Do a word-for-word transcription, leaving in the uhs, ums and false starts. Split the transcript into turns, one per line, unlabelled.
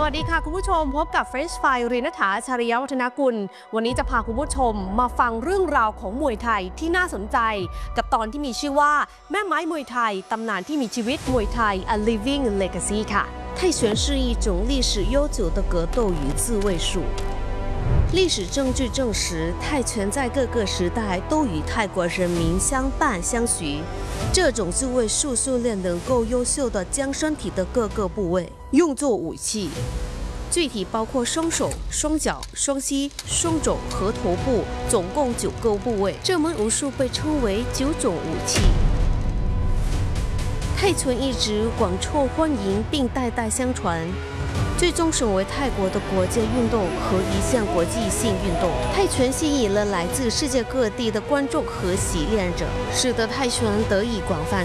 วัสดีค่ะคุณผู้ชมพบกับ French Fry รินฐาชาริยวัฒนกุลวันนี้จะพาคุณผู้ชมมาฟังเรื่องราวของมวยไทยที่น่าสนใจกับตอนที่มีชื่อว่าแม่ไม้มวยไทยตำนานที่มีชีวิตมวยไทย A Living Legacy ค่ะ
泰拳是一种历史悠久的格斗与自卫术。历史证据证实，泰拳在各个时代都与泰国人民相伴相随。这种自卫术训练能够优秀地将身体的各个部位用作武器，具体包括双手、双脚、双膝、双肘和头部，总共九个部位。这门武术被称为九种武器。泰拳一直广受欢迎并代代相传，最终成为泰国的国际运动和一项国际性运动。泰拳吸引了来自世界各地的观众和习练者，使得泰拳得以广泛